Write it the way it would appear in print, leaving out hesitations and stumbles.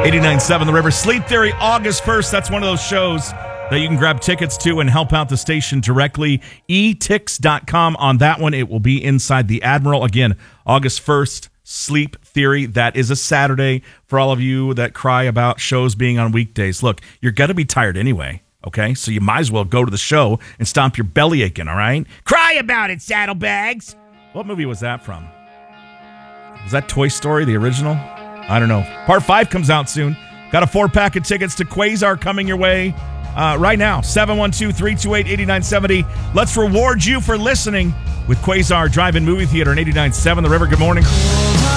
89.7 The River. Sleep Theory, August 1st. That's one of those shows that you can grab tickets to and help out the station directly. etix.com on that one. It will be inside the Admiral. Again, August 1st, Sleep Theory. That is a Saturday for all of you that cry about shows being on weekdays. Look, you're going to be tired anyway, okay? So you might as well go to the show and stomp your belly aching, all right? Cry about it, Saddlebags. What movie was that from? Was that Toy Story, the original? I don't know. Part 5 comes out soon. Got a 4-pack of tickets to Quasar coming your way right now. 712-328-8970. Let's reward you for listening with Quasar Drive-In Movie Theater in 89.7 The River. Good morning.